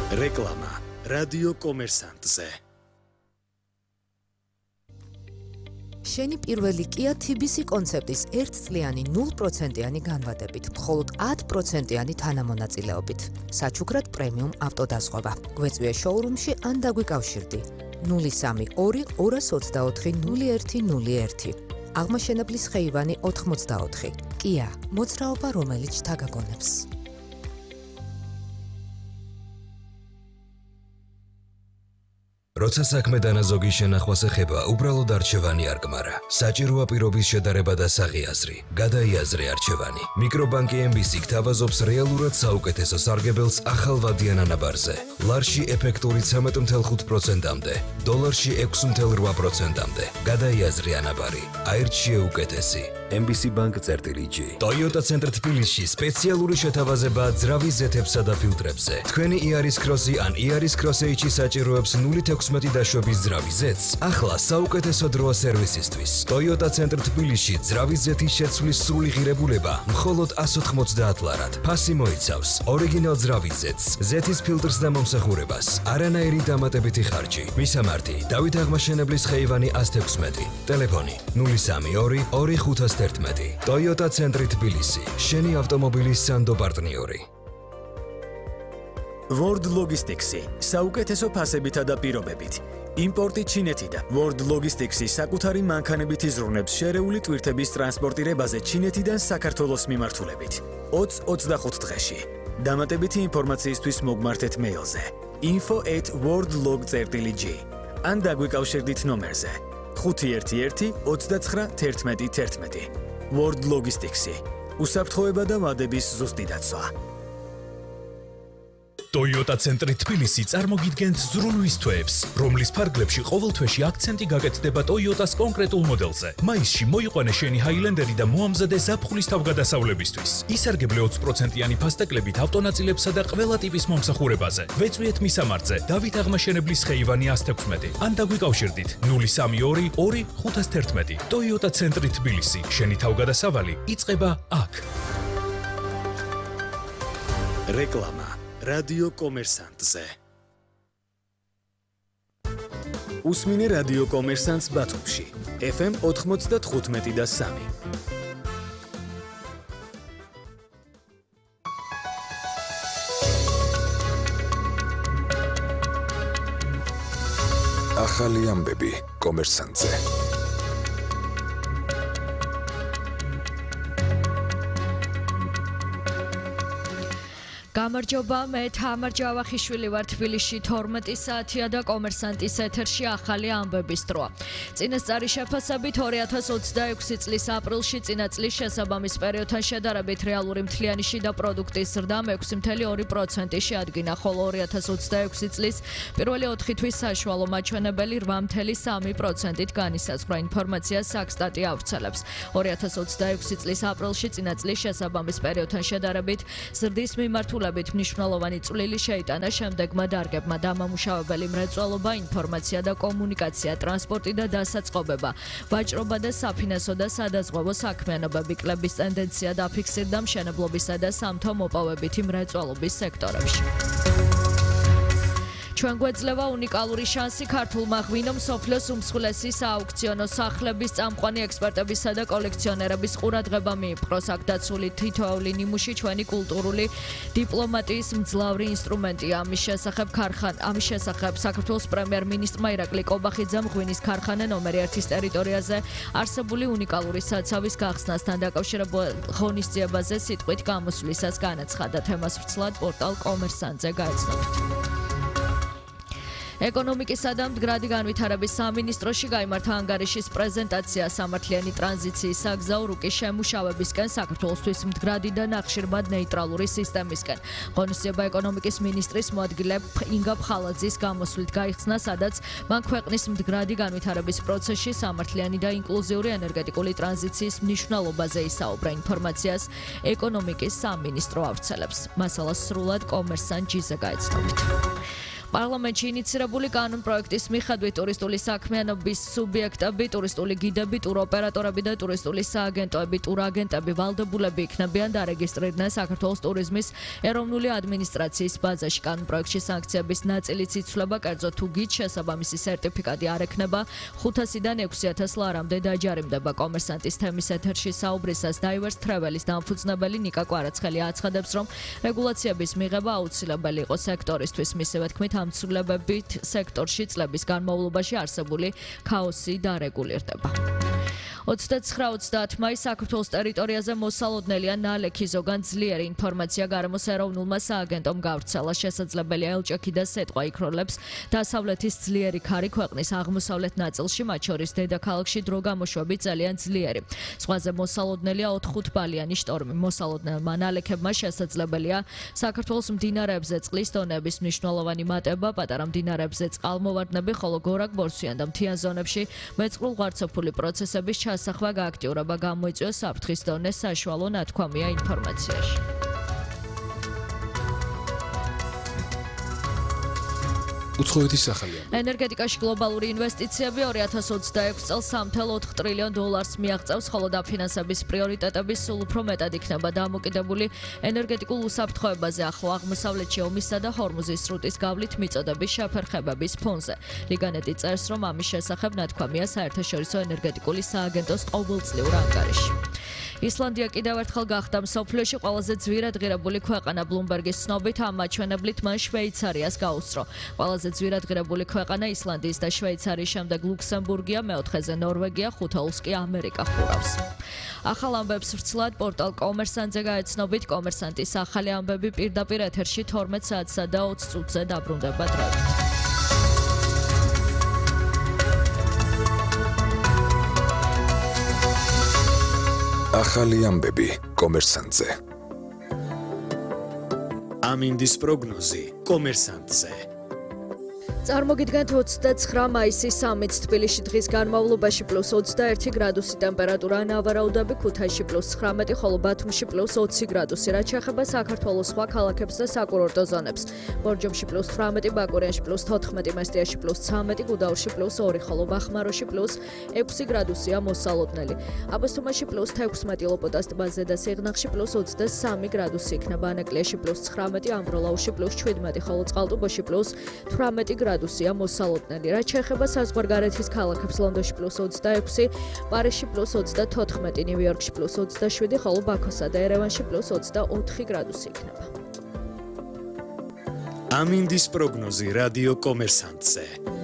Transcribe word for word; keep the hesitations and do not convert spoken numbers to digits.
რეკლამა რადიო კომერსანტზე. შენი პირველი Kia T B C კონცეპტის ერთწლიანი ნულ პროცენტიანი განვადებით, მხოლოდ ათი პროცენტიანი თანამონაწილეობით. საჩუქრად პრემიუმ ავტოდაზღვევა. გვეწვია შოურუმში ან დაგვიკავშირდი. ნული სამი ორი ორას ოცდაოთხი ნული ერთი ნული ერთი. აღმაშენებლის ხეივანი ოთხმოცდაოთხი. Kia, მოძრაობა რომელიც თაგაგონებს. როცა საქმე დანაზოგი შენახვას ეხება, უბრალოდ არჩევანი არ გმარა. საჭიროა პირობის შედარება და საღი აზრი. გადაიაზრე არჩევანი. მიკრობანკი M B C გთავაზობს რეალურად საუკეთესო სარგებელს ახალ ვადიან ანაბარზე. ლარში ეფექტური ცამეტი ათეული ხუთი პროცენტამდე, დოლარში ექვსი ათეული რვა პროცენტამდე. გადაიაზრე ანაბარი. აირჩიე უკეთესი. M B C Bank წერტილი G. Toyota ცენტრ თბილისში სპეციალური შეთავაზება ძრავის ზეთებსა და ფილტრებზე. თქვენი Yaris Cross-ი ან Yaris Cross H-ი საჭიროებს ნული თექვსმეტი დაშვების ძრავის ზეთს. ახლა საუკეთესო დროა სერვისისთვის. Toyota ცენტრ თბილისში ძრავის ზეთის შეცვლის სრული ღირებულება მხოლოდ εκατს ოთხმოცდაათ ლარად. ფასი მოიცავს ორიგინალ ძრავის ზეთს, ზეთის ფილტრს და მომსახურებას. არანაირი დამატებითი ხარჯი. მისამართი: დავით აღმაშენებლის ხეივანი εκას თექვსმეტი. ტელეფონი ნული სამი ორი ორი ხუთას ერთმეტი. Toyota ცენტრი თბილისი. შენი ავტომობილის სანდო პარტნიორი. World Logistics-ი საუკეთესო ფასებითა და პირობებით. იმპორტი ჩინეთიდან. World Logistics-ი საკუთარი მანქანებით იზრუნებს შერეული ტვირთების ტრანსპორტირებაზე ჩინეთიდან საქართველოს მიმართულებით. ოცი ოცდახუთი დღეში. დამატებითი ინფორმაციისთვის მოგმართეთ მეილზე info at worldlog წერტილი G ან დაგვიკავშირდით ნომერზე ხუთი ერთი ერთი ოცდაცხრა თერთმეტი თერთმეტი. World Logistics-ი უსაფრთხოება და ვადების ზუსტი დაცვა. Toyota ცენტრი თბილისი წარმოგიდგენთ ზრუნვის თვეებს, რომლის ფარგლებში ყოველ თვეში აქცენტი გაკეთდება Toyota-s კონკრეტულ მოდელზე. მაისში მოიყვანე შენი Highlander-ი და მოამზადე ზაფხულის თავგადასავლებისთვის. ისარგებლე ოცი პროცენტიანი ფასტეკლებით ავტონაწილებსა და ყველა ტიპის მომსახურებაზე. ვეწვიეთ მისამართზე დავით აღმაშენებლის ხეივანი εκას თექვსმეტი. ან დაგვიკავშირდით ნული სამი ორი ორი ხუთას თერთმეტი. Toyota ცენტრი თბილისი. შენი თავგადასავალი იწყება აქ. რეკლამა რადიო კომერსანტზე. უსმინე რადიო კომერსანტს ბათუმში. F M ოთხმოცდათხუთმეტი და სამი. ახალი ამბები კომერსანტზე. გამარჯობა, მე თამარ ჯავახიშვილი ვარ თბილისში თორმეტი საათია და კომერსანტის ეთერში ახალი ამბების დროა. წინასწარი შეფასებით ორი ათას ოცდაექვსი წლის აპრილში წინა წლის შესაბამის პერიოდთან შედარებით რეალური მთლიანი შიდა პროდუქტის ზრდა ექვსი ათეული ორი პროცენტი შეადგინა, ხოლო ორი ათას ოცდაექვსი წლის პირველი ოთხი თვის საშუალო მაჩვენებელი რვა ათეული სამი პროცენტით განისაზღვრა. ინფორმაციას საქსტატი ავრცელებს. ორი ათას ოცდაექვსი წლის აპრილში წინა წლის შესაბამის პერიოდთან შედარებით ზრდის მიმართულებით მნიშვნელოვანი წვლილი შეიტანა შემდეგმა დარგებმა: დამამუშავებელი მრეწველობა, ინფორმაცია და კომუნიკაცია, ტრანსპორტი და დასაწყობება, ვაჭრობა და საფინანსო და სადაზღვევო საქმიანობები. კლების ტენდენცია დაფიქსირდა მშენებლობისა და სამთო მოპოვებითი მრეწველობის სექტორებში. ჩვენ გვეძლევა უნიკალური შანსი ქართულმა ღვინო მსოფლიოს უმსხვილესი სააუქციონო სახლების წამყვანი ექსპერტებისა და კოლექციონერების ყურადღება მიიპყროს. აქ დაცული თითოეული ნიმუში ჩვენი კულტურული დიპლომატიის მძლავრი ინსტრუმენტია. ამის შესახებ ქარხანა ამის შესახებ საქართველოს პრემიერ-მინისტრმა ირაკლი კობახიძემ ღვინის ქარხანა ნომერი ერთის ტერიტორიაზე არსებული უნიკალური საცავის გახსნასთან დაკავშირებულ ღონისძიებაზე სიტყვით გამოსვლისას განაცხადა. თემას ვრცლად პორტალ კომერსანტზე გაეცნობით. ეკონომიკისა და მდგრადი განვითარების სამინისტროში გაიმართა ანგარიშის პრეზენტაცია სამართლიანი ტრანზიციის საგზაო რუკის შემუშავებისკენ საქართველოსთვის მდგრადი და ნახშირბად ნეიტრალური სისტემისკენ. ღონისძიება ეკონომიკის მინისტრის მოადგილე ინგა ფხალაძის გამოსვლით გაიხსნა, სადაც მან ქვეყნის მდგრადი განვითარების პროცესში სამართლიანი და ინკლუზიური ენერგეტიკული ტრანზიციის მნიშვნელობაზე ისაუბრა. ინფორმაციას ეკონომიკის სამინისტრო ავრცელებს. მასალას სრულად კომერსანტ ჯიზე გაეცნობით. პარლამენტში ინიცირებული კანონპროექტის მიხედვით ტურისტული საქმიანობის სუბიექტები, ტურისტული გიდები, ტუროპერატორები და ტურისტული სააგენტოები, ტურაგენტები ვალდებულები იქნებიან დარეგისტრირდნენ საქართველოს ტურიზმის ეროვნული ადმინისტრაციის ბაზაში. კანონპროექტში სანქციების ნაწილიც იცვლება, კერძოდ თუ გიდ შესაბამისი სერტიფიკატი არ ექნება, ხუთასიდან ექვსი ათას ლარამდე დაჯარიმდება. კომერსანტის თემის ეთერში საუბრისას Diverse Travel-ის დამფუძნებელი ნიკა კვარაცხელი აცხადებს, რომ რეგულაციების მიღება აუცილებელი იყო სექტორისთვის. მისივე თქმით, ამ ცვლილებებით სექტორში წლების განმავლობაში არსებული ქაოსი დარეგულირდება. ოცდაცხრა ოცდაათ მაისს საქართველოს ტერიტორიაზე მოსალოდნელია ნალექი ზოგან ძლიერი ინფორმაცია გარემოს ეროვნულმა სააგენტომ გავრცელა. შესაძლებელია ელჭექი და სეტყვა იქროლებს დასავლეთის ძლიერი ქარი ქვეყნის აღმოსავლეთ ნაწილში, მათ შორის დედაქალაქში დრო გამოშვებით ძალიან ძლიერი. ზღვაზე მოსალოდნელია ოთხ-ხუთბალიანი შტორმი. მოსალოდნელმა ნალექებმა შესაძლებელია საქართველოს მდინარეებზე წყლის დონეების მნიშვნელოვანი მატება, პატარა მდინარეებზე წყალმოვარდნები, ხოლო გორაკ-ბორცვიან და მთიან ზონებში მეწყრულ-ღვარცოფული პროცესების ჩასახვა გააქტიურება გამოიწვია საფრთხის დონე საშუალო ნათქვამია ინფორმაციაში. უცხოეთის სახალია. ენერგეტიკაში გლობალური ინვესტიციები ორი ათას ოცდაექვსი წელს სამი ათას ოთხ ტრილიონ დოლარს მიაღწევს, ხოლო დაფინანსების პრიორიტეტები სულ უფრო მეტად იქნება დამოკიდებული ენერგეტიკულ უსაფრთხოებაზე, ახლო აღმოსავლეთში ომისა და ჰორმუზის სრუტის გავლით მიწოდების შეფერხებების ფონზე. ლიგანეტი წერს, რომ ამის შესახებ ნათქვამია საერთაშორისო ენერგეტიკული სააგენტოს ყოველწლიურ ანგარიში. ისლანდია კიდევ ერთხელ გახდა მსოფლიოში ყველაზე ძვირადღირებული ქვეყანა. ბლუმბერგის ცნობით, ამ მაჩვენებლით მან შვეიცარიას გაუსწრო. ყველაზე ძვირადღირებული ქვეყანა ისლანდიის და შვეიცარიის შემდეგ ლუქსემბურგია, მეოთხეზე ნორვეგია, ხუთეულს კი ამერიკა ხურავს. ახალ ამბებს ვრცლად პორტალ კომერსანტზე გაეცნობით, კომერსანტის ახალი ამბები პირდაპირ ეთერში თორმეტ საათსა და ოცი წუთზე დაბრუნდება დროებით. ახალი ამბები კომერსანტზე. ამინდის პროგნოზი კომერსანტზე. წარმოგიდგენთ ოცდაცხრა მაისის სამიც თბილისში დღის განმავლობაში პლუს ოცდაერთი გრადუსი ტემპერატურა, ნავარაუდები ქუთაისში პლუს ცხრამეტი, ხოლო ბათუმში პლუს ოცი გრადუსი. რაც შეეხება საქართველოს სხვა ქალაქებს და საკურორტო ზონებს. ბორჯომში პლუს თვრამეტი, ბაკურიანში პლუს თოთხმეტი, მესტიაში პლუს ცამეტი, გუდაურში პლუს ორი, ხოლო ბახმაროში პლუს ექვსი გრადუსია მოსალოდნელი. აბასთუმანში პლუს თექვსმეტი, ლოპოტას ტბაზე და სიღნაღში პლუს ოცდასამი გრადუსი იქნება. ანაკლიაში პლუს ცხრამეტი, ამბროლაუში პლუს შვიდმეტი, ხოლო წყალტუბოში პლუს თვრამეტი გრადუსია მოსალოდნელი. რაც შეეხება საზღვარგარეთის ქალაქებს, ლონდონში პლუს ოცდაექვსი, პარიზში პლუს ოცდათოთხმეტი, ნიუ-იორკში პლუს ოცდაშვიდი, ხოლო ბაქოსა და ერევანში პლუს ოცდაოთხი გრადუსი იქნება. ამინდის პროგნოზი რადიო კომერსანტზე.